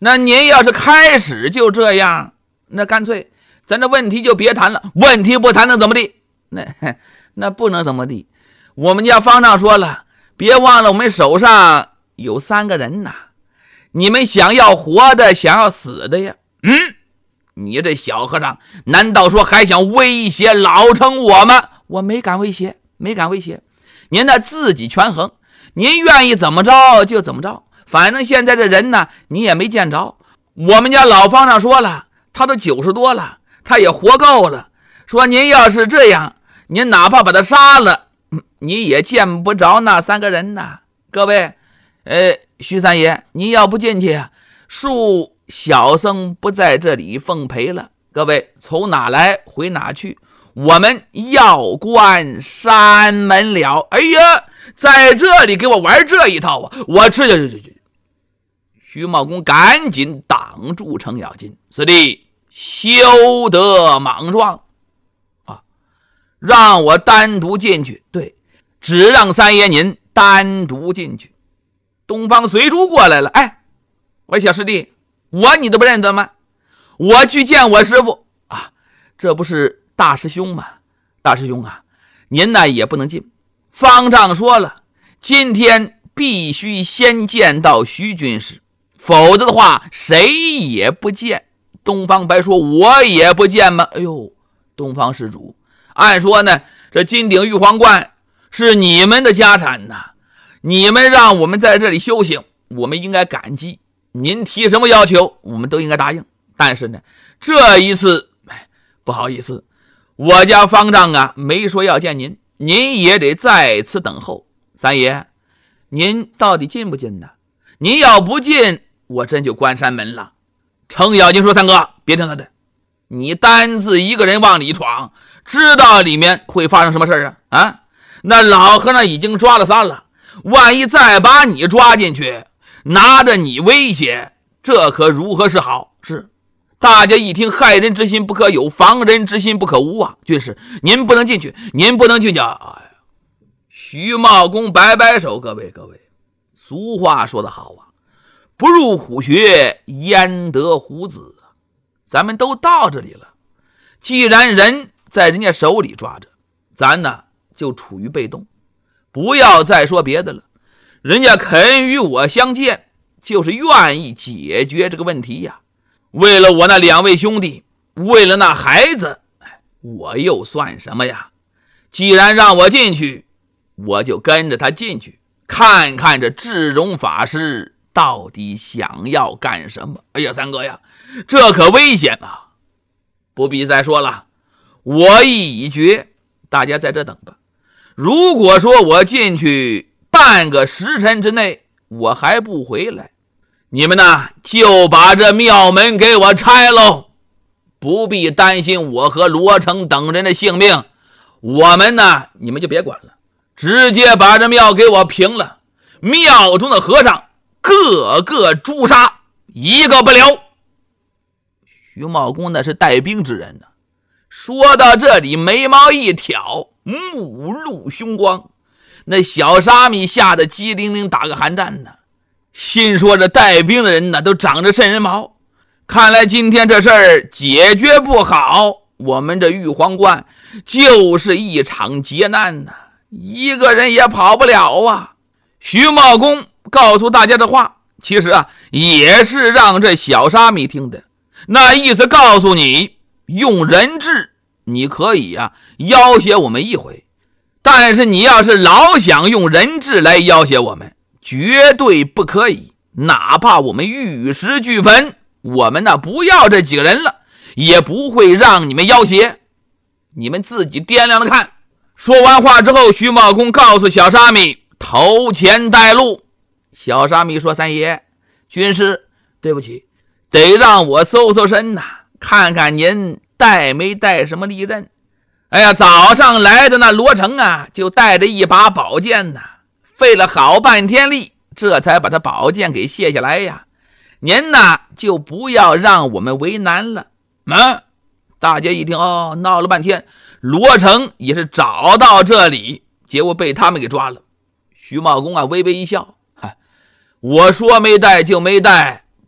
那您要是开始就这样，那干脆咱这问题就别谈了。问题不谈能怎么地？那不能怎么地。我们家方丈说了，别忘了我们手上有3个人呐，你们想要活的，想要死的呀。你这小和尚难道说还想威胁老成我吗？我没敢威胁，没敢威胁。您呢自己权衡，您愿意怎么着就怎么着，反正现在这人呢你也没见着。我们家老方丈说了，他都90多了，他也活够了，说您要是这样，您哪怕把他杀了，你也见不着那3个人呐。各位徐三爷，你要不进去啊，恕小僧不在这里奉陪了。各位从哪来回哪去，我们要关山门了。哎呀，在这里给我玩这一套啊！我吃去。徐茂公赶紧挡住程咬金，师弟休得莽撞啊！让我单独进去。对，只让三爷您单独进去。东方随珠过来了，哎，我说小师弟，你都不认得吗？我去见我师父啊，这不是大师兄吗？大师兄啊，您呢也不能进。方丈说了，今天必须先见到徐军师，否则的话谁也不见。东方白说，我也不见吗？哎呦，东方施主，按说呢，这金鼎玉皇观是你们的家产呐，你们让我们在这里修行，我们应该感激。您提什么要求，我们都应该答应。但是呢，这一次不好意思，我家方丈啊没说要见您，您也得在此等候。三爷，您到底进不进呢？您要不进，我真就关山门了。程咬金说，三哥别听他的，你单自一个人往里闯，知道里面会发生什么事啊？那老和尚已经抓了3了，万一再把你抓进去，拿着你威胁，这可如何是好？是大家一听，害人之心不可有，防人之心不可无啊！军师，您不能进去，您不能进去啊！徐茂公摆摆手，各位，俗话说得好啊，不入虎穴，焉得虎子啊！咱们都到这里了，既然人在人家手里抓着，咱呢就处于被动，不要再说别的了。人家肯与我相见，就是愿意解决这个问题呀。为了我那2位兄弟，为了那孩子，我又算什么呀？既然让我进去，我就跟着他进去，看看这智荣法师到底想要干什么。哎呀，三哥呀，这可危险啊！不必再说了，我意已决，大家在这等吧。如果说我进去半个时辰之内我还不回来，你们呢就把这庙门给我拆喽，不必担心我和罗成等人的性命。我们呢你们就别管了，直接把这庙给我平了，庙中的和尚个个诛杀，一个不留。徐茂公那是带兵之人呢，说到这里眉毛一挑，目露凶光。那小沙弥吓得机灵灵打个寒战呢，心说这带兵的人呢都长着瘆人毛，看来今天这事儿解决不好，我们这玉皇观就是一场劫难呢，一个人也跑不了啊。徐茂公告诉大家的话，其实啊也是让这小沙弥听的，那意思告诉你，用人质你可以啊要挟我们一回，但是你要是老想用人质来要挟我们，绝对不可以。哪怕我们玉石俱焚，我们那不要这几个人了，也不会让你们要挟，你们自己掂量着看。说完话之后，徐茂公告诉小沙弥头前带路。小沙弥说，三爷，军师对不起，得让我搜搜身呐，看看您带没带什么利刃。哎呀，早上来的那罗成啊，就带着一把宝剑呐，费了好半天力，这才把他宝剑给卸下来呀。您呢，就不要让我们为难了。大家一听，哦，闹了半天，罗成也是找到这里，结果被他们给抓了。徐茂公啊，微微一笑，我说没带就没带，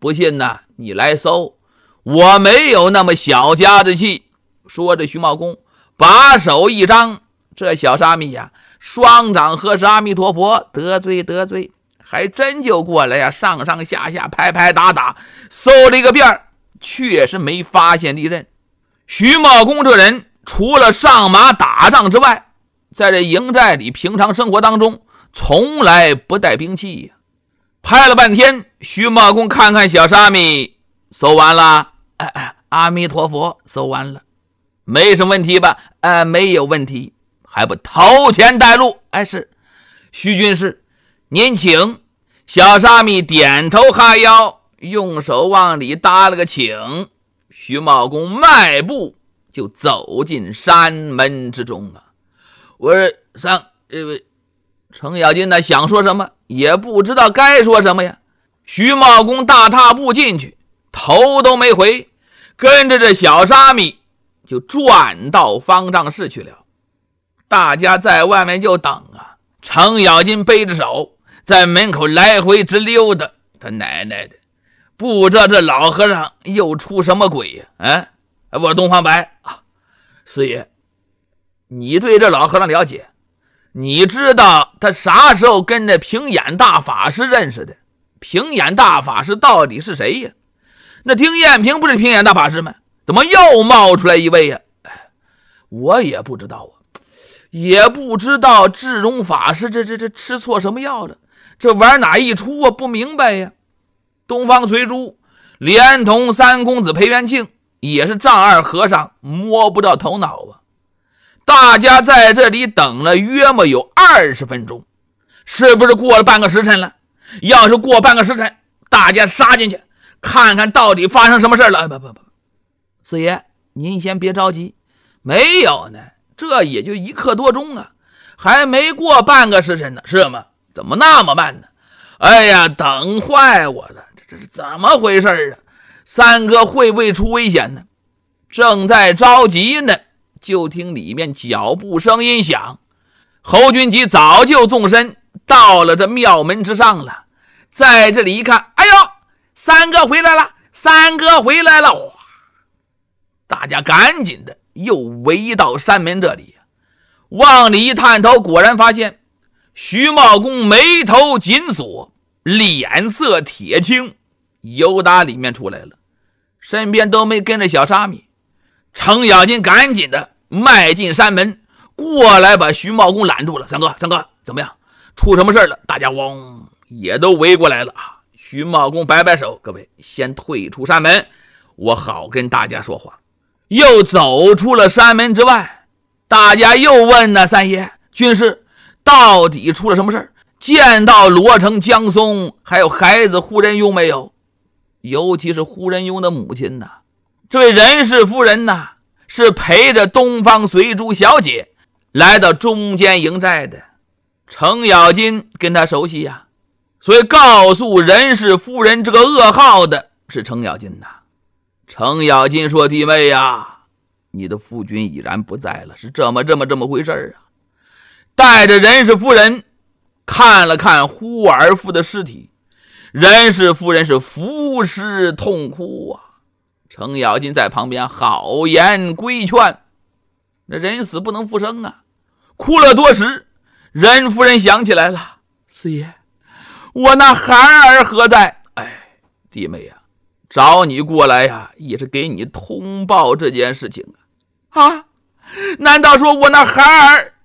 不信呐，你来搜，我没有那么小家子气。说着，徐茂公把手一张，这小沙弥呀，双掌合十阿弥陀佛，得罪，还真就过来呀，上上下下拍拍打打，搜了一个遍，确实没发现利刃。徐茂公这人除了上马打仗之外，在这营寨里平常生活当中从来不带兵器呀。拍了半天，徐茂公看看小沙弥，搜完了，阿弥陀佛，搜完了，没什么问题吧？没有问题，还不头前带路？是，徐军师，您请。小沙弥点头哈腰，用手往里搭了个请。徐茂公迈步就走进山门之中了。我说程咬金呢，想说什么也不知道该说什么呀。徐茂公大踏步进去，头都没回，跟着这小沙弥就转到方丈室去了。大家在外面就等啊，程咬金背着手在门口来回直溜达，他奶奶的，不知道这老和尚又出什么鬼呀？我东方白啊，师爷，你对这老和尚了解？你知道他啥时候跟那平眼大法师认识的？平眼大法师到底是谁呀？那丁彦平不是平眼大法师吗？怎么又冒出来一位呀？我也不知道啊，也不知道智荣法师这吃错什么药了，这玩哪一出啊？不明白呀。东方随珠连同三公子裴元庆也是丈二和尚摸不到头脑啊。大家在这里等了约莫有20分钟，是不是过了半个时辰了？要是过半个时辰，大家杀进去看看到底发生什么事了。不，四爷您先别着急，没有呢，这也就1刻多钟啊，还没过半个时辰呢，是吗？怎么那么慢呢？哎呀，等坏我了，这是怎么回事啊？三哥会不会出危险呢？正在着急呢，就听里面脚步声音响，侯君集早就纵身到了这庙门之上了。在这里一看，哎呦，三哥回来了，三哥回来了！哇，大家赶紧的又围到山门这里，往里一探头，果然发现徐茂公眉头紧锁，脸色铁青，由打里面出来了，身边都没跟着小沙弥。程咬金赶紧的迈进山门过来，把徐茂公拦住了。三哥怎么样？出什么事了？大家嗡也都围过来了。徐茂公摆摆手，各位先退出山门，我好跟大家说话。又走出了山门之外，大家又问呢，三爷军师到底出了什么事？见到罗成、江松还有孩子胡仁庸没有？尤其是胡仁庸的母亲呐，这位任氏夫人呐，是陪着东方随珠小姐来到中间营寨的。程咬金跟他熟悉呀，所以告诉任氏夫人这个噩耗的是程咬金呐。程咬金说：“弟妹呀，你的夫君已然不在了，是这么回事啊。”带着任氏夫人看了看忽儿妇的尸体，任氏夫人是伏尸痛哭啊。程咬金在旁边好言规劝，那人死不能复生啊。哭了多时，任夫人想起来了，四爷，我那孩儿何在？弟妹呀，找你过来呀，也是给你通报这件事情啊。难道说我那孩儿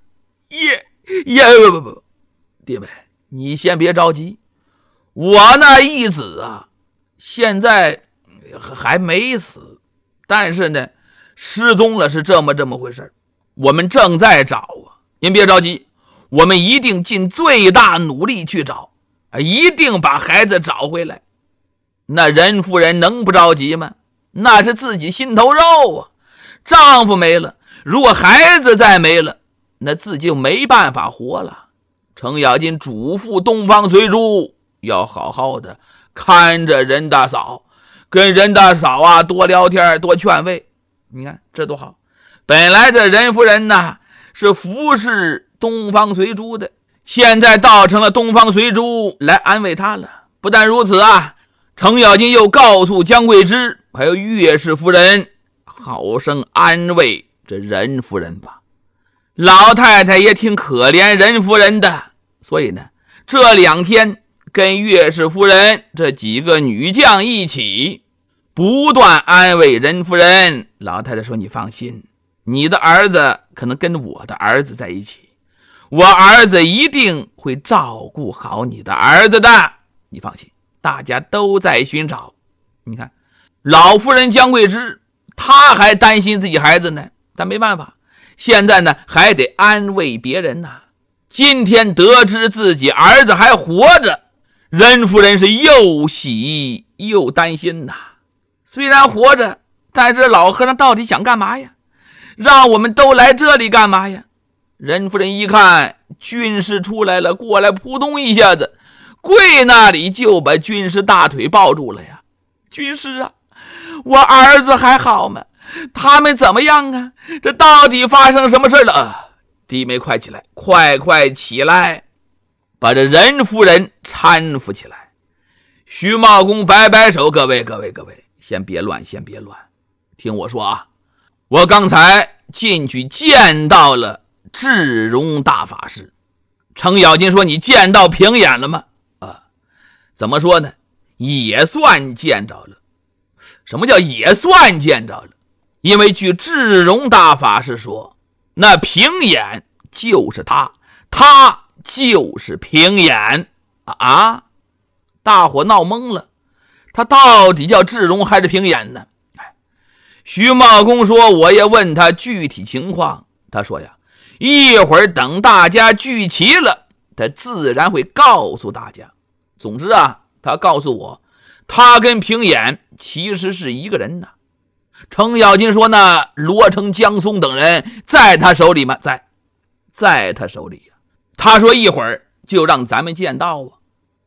不，弟妹你先别着急，我那义子啊现在还没死，但是呢失踪了，是这么回事，我们正在找啊。您别着急，我们一定尽最大努力去找，一定把孩子找回来。那任夫人能不着急吗？那是自己心头肉啊，丈夫没了，如果孩子再没了，那自己就没办法活了。程咬金嘱咐东方随珠要好好的看着任大嫂，跟任大嫂啊多聊天多劝慰。你看这多好，本来这任夫人呢是服侍东方随珠的，现在倒成了东方随珠来安慰她了。不但如此啊， 程咬金又告诉姜桂枝还有岳氏夫人，好生安慰这任夫人吧。老太太也挺可怜任夫人的，所以呢，这2天跟岳氏夫人这几个女将一起不断安慰任夫人。老太太说，你放心，你的儿子可能跟我的儿子在一起，我儿子一定会照顾好你的儿子的，你放心，大家都在寻找。你看老夫人姜桂枝她还担心自己孩子呢，但没办法，现在呢还得安慰别人呐。今天得知自己儿子还活着，任夫人是又喜又担心呐。虽然活着，但是老和尚到底想干嘛呀？让我们都来这里干嘛呀？任夫人一看军师出来了，过来扑通一下子跪那里就把军师大腿抱住了呀。军师啊，我儿子还好吗？他们怎么样啊？这到底发生什么事了？弟妹快起来，快起来，把这任夫人搀扶起来。徐茂公摆摆手，各位，先别乱，听我说啊，我刚才进去见到了智荣大法师。程咬金说，你见到平眼了吗？怎么说呢，也算见着了。什么叫也算见着了？因为据智荣大法师说，那平眼就是他就是平眼啊！大伙闹懵了，他到底叫智荣还是平眼呢？徐茂公说，我也问他具体情况，他说呀，一会儿等大家聚齐了，他自然会告诉大家。总之啊，他告诉我，他跟平眼其实是一个人呢。程咬金说，那罗成、江松等人在他手里吗？在他手里呀。他说一会儿就让咱们见到啊。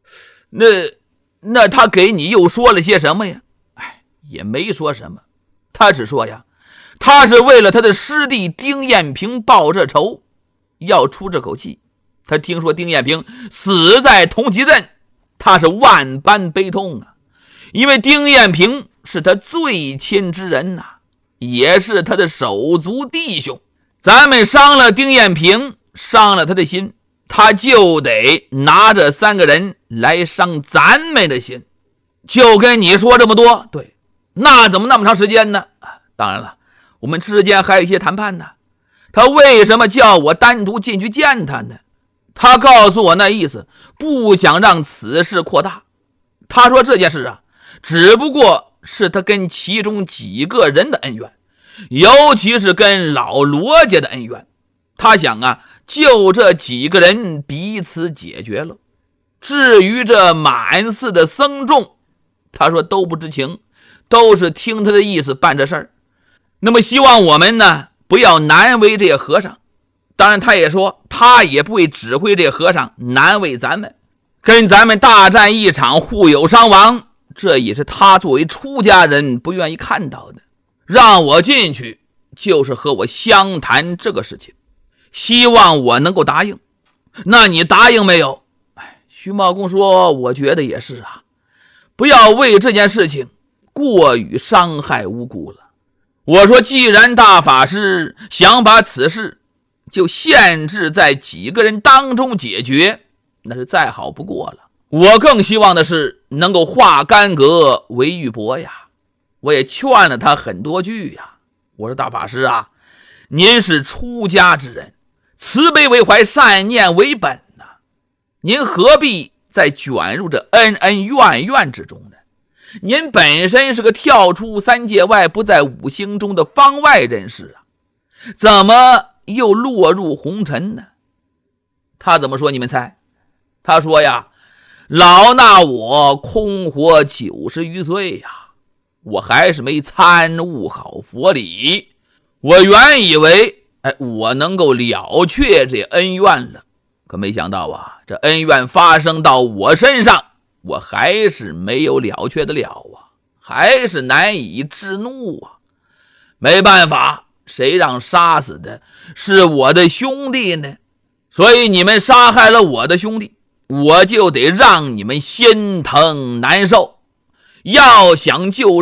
那他给你又说了些什么呀？也没说什么，他只说呀，他是为了他的师弟丁彦平报这仇，要出这口气。他听说丁彦平死在同济镇，他是万般悲痛啊，因为丁彦平是他最亲之人呐，也是他的手足弟兄。咱们伤了丁彦平，伤了他的心，他就得拿这3个人来伤咱们的心。就跟你说这么多，对，那怎么那么长时间呢？当然了，我们之间还有一些谈判呢。他为什么叫我单独进去见他呢？他告诉我那意思，不想让此事扩大。他说这件事啊，只不过是他跟其中几个人的恩怨，尤其是跟老罗家的恩怨。他想啊，就这几个人彼此解决了。至于这满寺的僧众，他说都不知情，都是听他的意思办这事儿。那么希望我们呢，不要难为这些和尚。当然他也说，他也不会指挥这和尚难为咱们，跟咱们大战一场，互有伤亡，这也是他作为出家人不愿意看到的。让我进去就是和我相谈这个事情，希望我能够答应。那你答应没有？徐茂公说，我觉得也是啊，不要为这件事情过于伤害无辜了。我说，既然大法师想把此事就限制在几个人当中解决，那是再好不过了。我更希望的是能够化干戈为玉帛呀。我也劝了他很多句呀。我说，大法师啊，您是出家之人，慈悲为怀，善念为本呐，您何必再卷入这恩恩怨怨之中呢？您本身是个跳出3界外，不在5行中的方外人士啊，怎么又落入红尘呢？他怎么说？你们猜？他说呀，老衲我空活90余岁呀，我还是没参悟好佛理。我原以为我能够了却这恩怨了，可没想到啊，这恩怨发生到我身上，我还是没有了却得了啊，还是难以制怒啊。没办法，谁让杀死的是我的兄弟呢？所以你们杀害了我的兄弟，我就得让你们心疼难受。 要想救